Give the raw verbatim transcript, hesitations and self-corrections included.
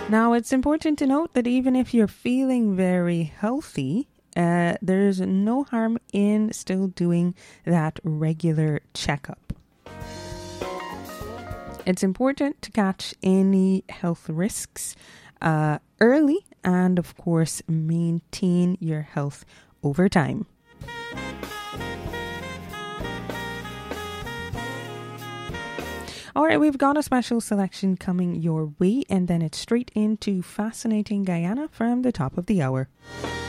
Now, it's important to note that even if you're feeling very healthy, uh, there's no harm in still doing that regular checkup. It's important to catch any health risks uh, early and, of course, maintain your health over time. All right, we've got a special selection coming your way, and then it's straight into Fascinating Guyana from the top of the hour.